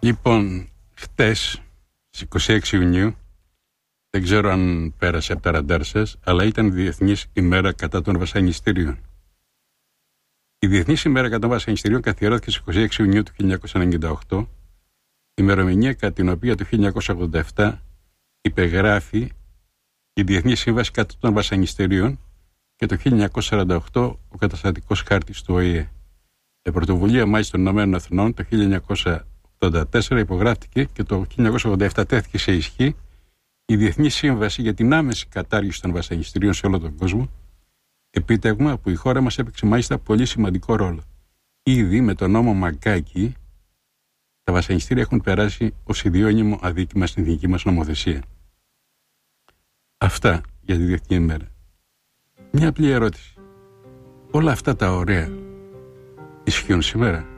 Λοιπόν, χτες, στις 26 Ιουνίου, δεν ξέρω αν πέρασε από τα ραντάρ σας, αλλά ήταν η Διεθνής ημέρα κατά των βασανιστήριων. Η Διεθνής ημέρα κατά των βασανιστήριων καθιερώθηκε στις 26 Ιουνίου του 1998, ημερομηνία κατά την οποία το 1987 υπεγράφει η Διεθνή Σύμβαση κατά των βασανιστήριων και το 1948 ο καταστατικός χάρτης του ΟΗΕ. Η πρωτοβουλία μάλιστα των Ηνωμένων Εθνών το 1984 υπογράφτηκε και το 1987 τέθηκε σε ισχύ η Διεθνή Σύμβαση για την άμεση κατάργηση των βασανιστήριων σε όλο τον κόσμο, επίτευγμα που η χώρα μας έπαιξε μάλιστα πολύ σημαντικό ρόλο. Ήδη με τον νόμο Μαγκάκη τα βασανιστήρια έχουν περάσει ως ιδιώνυμο αδίκημα στην εθνική μας νομοθεσία. Αυτά για τη Διεθνή ημέρα. Μια απλή ερώτηση. Όλα αυτά τα ωραία ισχύουν σήμερα?